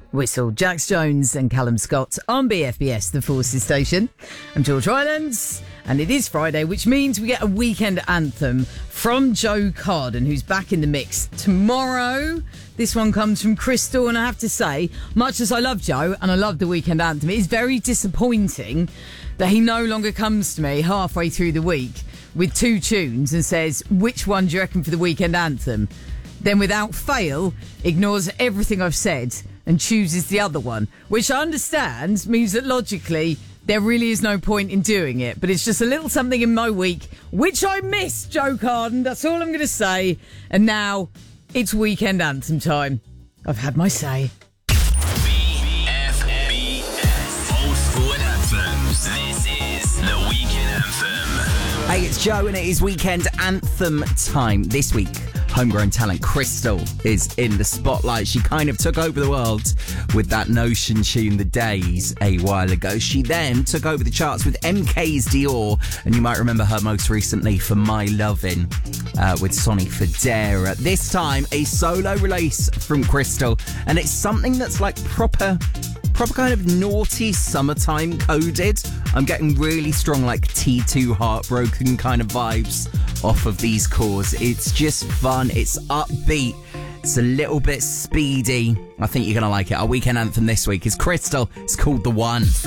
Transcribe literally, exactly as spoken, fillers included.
Whistle. Jax Jones and Callum Scott on B F B S, the Forces Station. I'm George Rylands, and it is Friday, which means we get a weekend anthem from Joe Carden, who's back in the mix tomorrow. This one comes from Crystal, and I have to say, much as I love Joe and I love the weekend anthem, it is very disappointing that he no longer comes to me halfway through the week with two tunes and says, which one do you reckon for the weekend anthem? Then without fail, ignores everything I've said and chooses the other one, which I understand means that logically there really is no point in doing it. But it's just a little something in my week, which I missed, Joe Carden. That's all I'm going to say. And now it's weekend anthem time. I've had my say. B F B S Old School Anthems. This is the Weekend Anthem. Hey, it's Joe, and it is weekend anthem time. This week, homegrown talent Crystal is in the spotlight. She kind of took over the world with that Notion tune, The Days, a while ago. She then took over the charts with M K's Dior, and you might remember her most recently for My Lovin' uh, with Sonny Fodera. This time, a solo release from Crystal, and it's something that's like proper... proper kind of naughty summertime coded. I'm getting really strong like T two Heartbroken kind of vibes off of these chords. It's just fun. It's upbeat. It's a little bit speedy. I think you're going to like it. Our weekend anthem this week is Crystal. It's called The One.